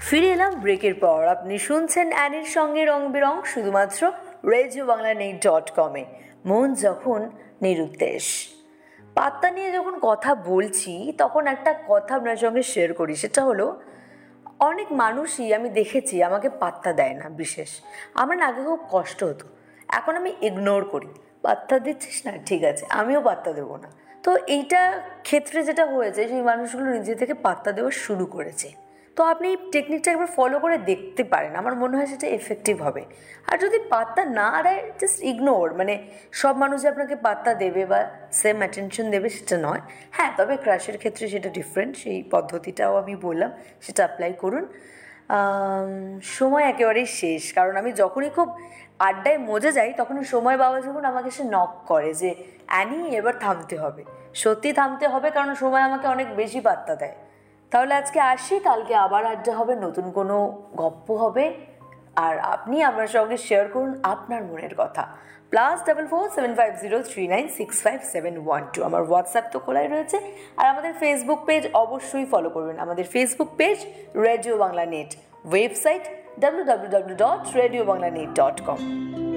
ফিরে এলাম ব্রেকের পর। আপনি শুনছেন অ্যানির সঙ্গে রং বেরং, শুধুমাত্র রেডিও বাংলা নেট.com-এ। মন যখন নিরুদ্দেশ। পাত্তা নিয়ে যখন কথা বলছি তখন একটা কথা আপনার সঙ্গে শেয়ার করি, সেটা হলো অনেক মানুষই আমি দেখেছি আমাকে পাত্তা দেয় না। বিশেষ আমার না আগে খুব কষ্ট হতো, এখন আমি ইগনোর করি। পাত্তা দিচ্ছিস না, ঠিক আছে, আমিও পাত্তা দেবো না। তো এইটা ক্ষেত্রে যেটা হয়েছে, সেই মানুষগুলো নিজে থেকে পাত্তা দেওয়া শুরু করেছে। তো আপনি এই টেকনিকটা একবার ফলো করে দেখতে পারেন, আমার মনে হয় সেটা এফেক্টিভ হবে। আর যদি পাত্তা না দেয়, জাস্ট ইগনোর। মানে সব মানুষই আপনাকে পাত্তা দেবে বা সেম অ্যাটেনশন দেবে সেটা নয়। হ্যাঁ, তবে ক্রাশের ক্ষেত্রে সেটা ডিফারেন্ট, সেই পদ্ধতিটাও আমি বললাম, সেটা অ্যাপ্লাই করুন। সময় একেবারেই শেষ, কারণ আমি যখনই খুব আড্ডায় মজে যাই তখনই সময় বাবা যখন আমাকে সে নক করে যে অ্যানি এবার থামতে হবে। সত্যি থামতে হবে, কারণ সময় আমাকে অনেক বেশি পাত্তা দেয়। তাহলে আজকে আসি, কালকে আবার আড্ডা হবে, নতুন কোনো গপ্প হবে, আর আপনি আমার সঙ্গে শেয়ার করুন আপনার মনের কথা। +447503965712 আমার হোয়াটসঅ্যাপ তো খোলাই রয়েছে। আর আমাদের ফেসবুক পেজ অবশ্যই ফলো করবেন। আমাদের Facebook page radio Bangla net, website www.radiobanglanet.com।